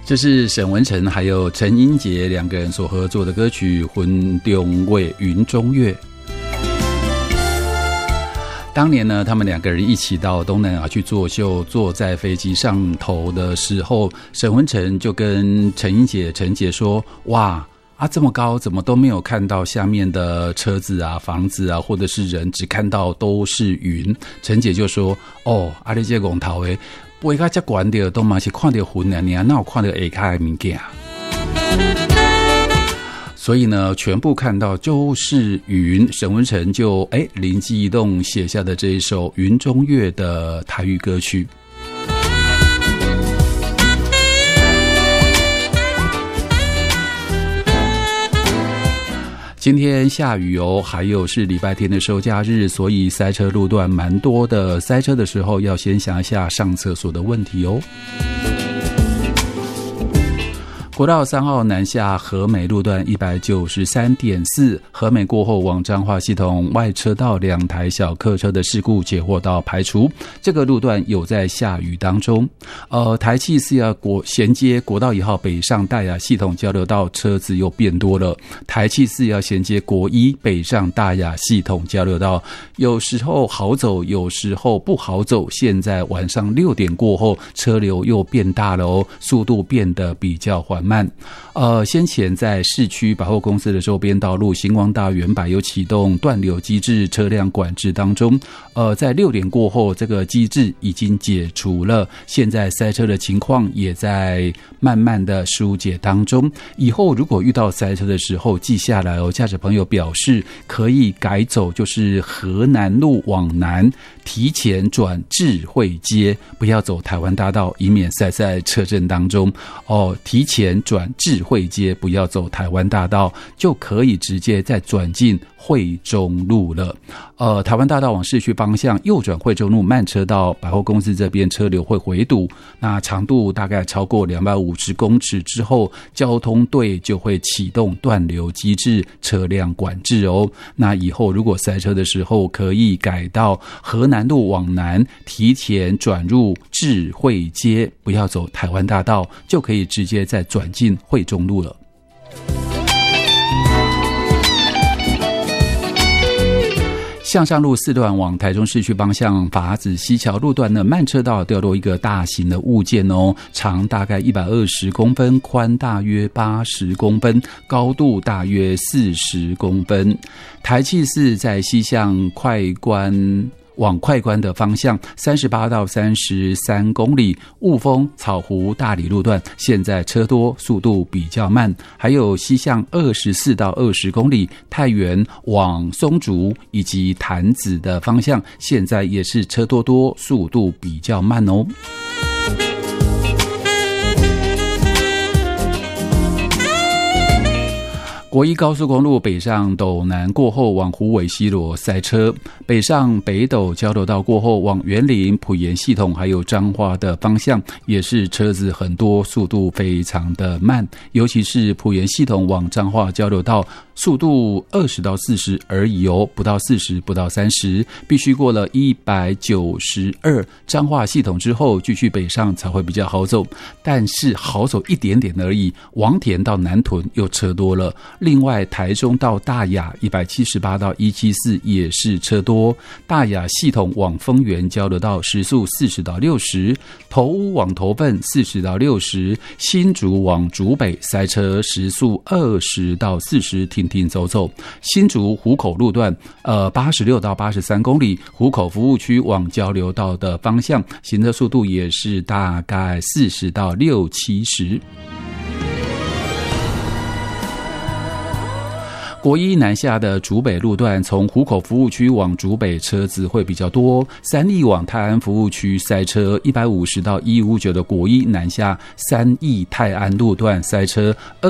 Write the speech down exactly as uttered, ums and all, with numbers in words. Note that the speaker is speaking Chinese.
这是沈文程还有陈英杰两个人所合作的歌曲《云中月》云中月。当年呢，他们两个人一起到东南亚去作秀，坐在飞机上头的时候，沈文程就跟陈英杰陈姐说：哇啊，这么高怎么都没有看到下面的车子啊、房子啊，或者是人，只看到都是云。陈姐就说：哦，啊你这公头的飞到这高的都嘛是看到云啊，你哪有看到下面的物件？所以呢，全部看到就是云。沈文程就哎灵机一动写下的这一首《云中月》的台语歌曲。今天下雨哦，还有是礼拜天的收假日，所以塞车路段蛮多的。塞车的时候要先想一下上厕所的问题哦。国道三号南下和美路段一百九十三点四，和美过后往彰化系统外车道两台小客车的事故解获到排除，这个路段有在下雨当中。呃，台七四要国衔接国道一号北上大雅系统交流道车子又变多了，台七四要衔接国一北上大雅系统交流道，有时候好走，有时候不好走。现在晚上六点过后，车流又变大了哦，速度变得比较缓慢。慢，呃，先前在市区百货公司的周边道路星光大圆柏有启动断流机制车辆管制当中，呃，在六点过后，这个机制已经解除了，现在塞车的情况也在慢慢的疏解当中。以后如果遇到塞车的时候，记下来哦。驾驶朋友表示可以改走，就是河南路往南，提前转智慧街，不要走台湾大道，以免塞在车阵当中哦。提前转智慧街，不要走台湾大道，就可以直接再转进惠中路了。呃，台湾大道往市区方向右转惠中路慢车道，百货公司这边车流会回堵，那长度大概超过两百五十公尺之后，交通队就会启动断流机制，车辆管制哦。那以后如果塞车的时候，可以改到河南路往南，提前转入智慧街，不要走台湾大道，就可以直接再转进惠中路了。向上路四段往台中市区方向法子西桥路段的慢车道掉落一个大型的物件哦，长大概一百二十公分，宽大约八十公分，高度大约四十公分。台七四在西向快关往快关的方向三十八到三十三公里，雾峰草湖大里路段现在车多，速度比较慢。还有西向二十四到二十公里，太原往松竹以及潭子的方向现在也是车多多，速度比较慢哦。国一高速公路北上斗南过后往虎尾西螺塞车，北上北斗交流道过后往员林埔盐系统还有彰化的方向也是车子很多，速度非常的慢，尤其是埔盐系统往彰化交流道速度二十到四十而已哦，不到四十，不到三十，必须过了一百九十二彰化系统之后继续北上才会比较好走，但是好走一点点而已。王田到南屯又车多了，另外台中到大雅一百七十八到一百七十四也是车多，大雅系统往丰原交流道时速四十到六十，头屋往头份四十到六十，新竹往竹北塞车时速二十到四十，停停走走。新竹湖口路段呃八十六到八十三公里，湖口服务区往交流道的方向行车速度也是大概四十到六七十。国一南下的竹北路段，从湖口服务区往竹北车子会比较多，三义往泰安服务区塞车，一百五十到一百五十九的国一南下三义泰安路段塞车。